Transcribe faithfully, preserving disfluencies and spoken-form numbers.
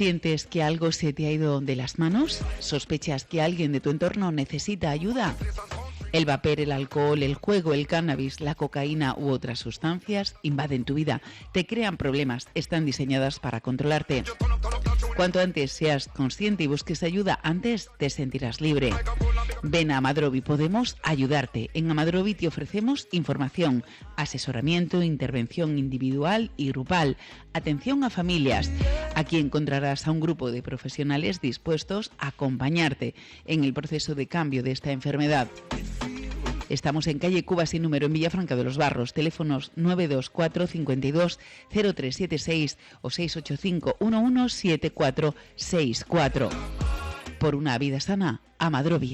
¿Sientes que algo se te ha ido de las manos? ¿Sospechas que alguien de tu entorno necesita ayuda? El vapor, el alcohol, el juego, el cannabis, la cocaína u otras sustancias invaden tu vida, te crean problemas, están diseñadas para controlarte. Cuanto antes seas consciente y busques ayuda, antes te sentirás libre. Ven a Amadrobi, podemos ayudarte. En Amadrobi te ofrecemos información, asesoramiento, intervención individual y grupal, atención a familias. Aquí encontrarás a un grupo de profesionales dispuestos a acompañarte en el proceso de cambio de esta enfermedad. Estamos en calle Cuba sin número en Villafranca de los Barros. Teléfonos nueve dos cuatro cinco dos cero tres siete seis o seis ocho cinco uno uno siete cuatro seis cuatro. Por una vida sana, Amadrobi.